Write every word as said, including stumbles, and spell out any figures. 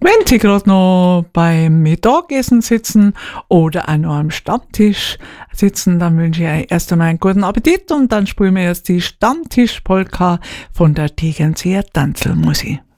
Wenn Sie gerade noch beim Mittagessen sitzen oder auch noch am Stammtisch sitzen, dann wünsche ich euch erst einmal einen guten Appetit und dann spielen wir erst die Stammtisch-Polka von der Tegernseer Tanzelmusik.